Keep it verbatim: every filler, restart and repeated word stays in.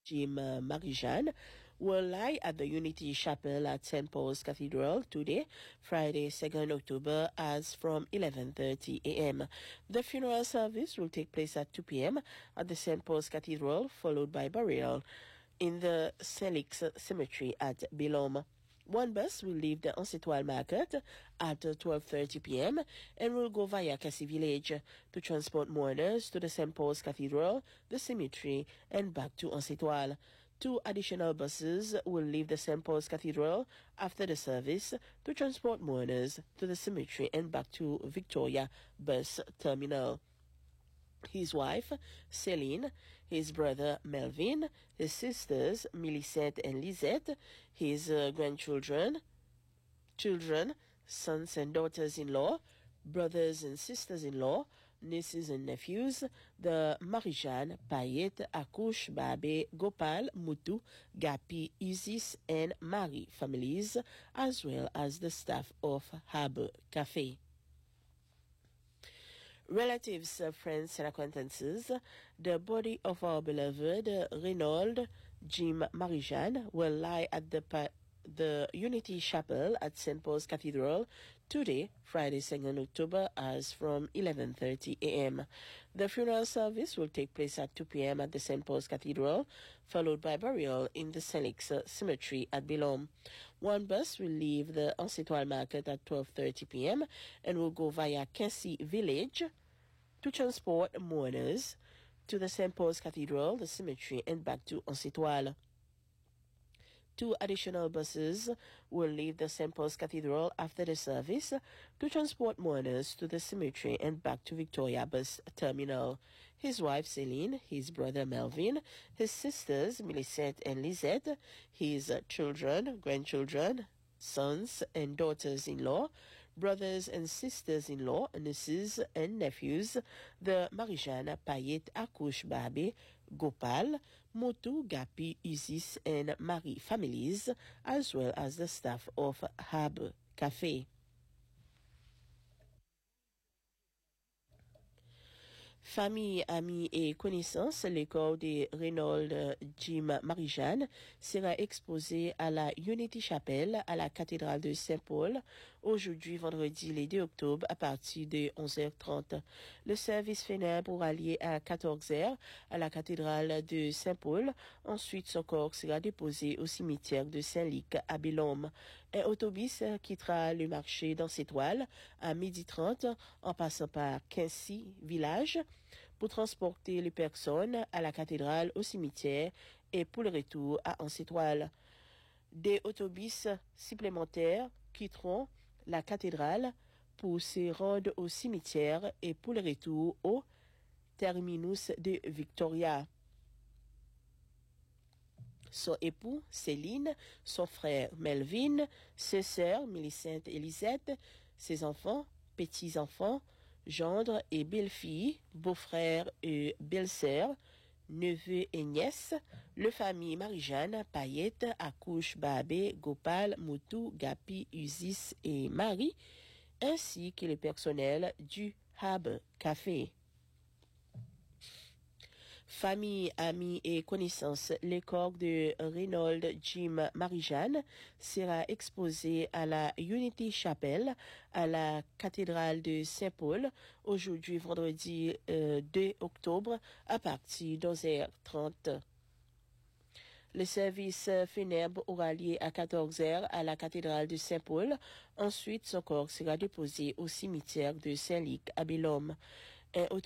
Jim uh, Marie-Jeanne will lie at the Unity Chapel at Saint Paul's Cathedral today, Friday, second October, as from eleven thirty a.m. The funeral service will take place at two p.m. at the Saint Paul's Cathedral, followed by burial in the Saint-Lix Cemetery at Belhomme. One bus will leave the Ancetoile Market at twelve thirty p.m. and will go via Cassie Village to transport mourners to the Saint Paul's Cathedral, the cemetery, and back to Ancetoile. Two additional buses will leave the Saint Paul's Cathedral after the service to transport mourners to the cemetery and back to Victoria Bus Terminal. His wife, Céline, his brother, Melvin, his sisters, Millicent and Lisette, his uh, grandchildren, children, sons and daughters-in-law, brothers and sisters-in-law, nieces and nephews, the Marie-Jeanne, Payet, Akouche, Babe, Gopal, Mutu, Gapi, Isis, and Marie families, as well as the staff of Harbour Cafe. Relatives, uh, friends, and acquaintances, the body of our beloved uh, Reynold Jim Marie-Jeanne will lie at the pa- the Unity Chapel at Saint Paul's Cathedral today, Friday, second October, as from eleven thirty a.m. The funeral service will take place at two p.m. at the Saint Paul's Cathedral, followed by burial in the Saint-Lix Cemetery at Belhomme. One bus will leave the Ancetoile Market at twelve thirty p.m. and will go via Cassie Village to transport mourners to the Saint Paul's Cathedral, the cemetery, and back to Ancetoile. Two additional buses will leave the Saint Paul's Cathedral after the service to transport mourners to the cemetery and back to Victoria Bus Terminal. His wife, Céline, his brother, Melvin, his sisters, Millicent and Lisette, his children, grandchildren, sons and daughters-in-law, brothers and sisters-in-law, nieces and nephews, the Marie-Jeanne, Payet, Akouche, Babe, Gopal, Motu, Gapi, Isis, and Marie families, as well as the staff of Harbour Cafe. Famille, amis et connaissances, le corps de Reynold Jim Marie-Jeanne sera exposé à la Unity Chapel à la cathédrale de Saint-Paul aujourd'hui vendredi le deux octobre à partir de onze heures trente. Le service funèbre aura lieu à quatorze heures à la cathédrale de Saint-Paul. Ensuite, son corps sera déposé au cimetière de Saint-Lix à Belhomme. Un autobus quittera le marché d'Ancetoile à midi trente en passant par Quincy Village pour transporter les personnes à la cathédrale, au cimetière et pour le retour à Ancetoile. Des autobus supplémentaires quitteront la cathédrale pour se rendre au cimetière et pour le retour au terminus de Victoria. Son époux, Céline, son frère, Melvin, ses sœurs, Millicent et Lisette, ses enfants, petits-enfants, gendre et belle-fille, beau-frère et belle-sœur, neveux et nièces, le famille Marie-Jeanne, Payet, Akouche, Babe, Gopal, Moutou, Gapi, Usis et Marie, ainsi que le personnel du Harbour Cafe. Famille, amis et connaissances, le corps de Reynold Jim Marie-Jeanne sera exposé à la Unity Chapel à la cathédrale de Saint-Paul aujourd'hui vendredi euh, deux octobre à partir d'onze heures trente. Le service funèbre aura lieu à quatorze heures à la cathédrale de Saint-Paul. Ensuite, son corps sera déposé au cimetière de Saint-Lix à Belhomme. Un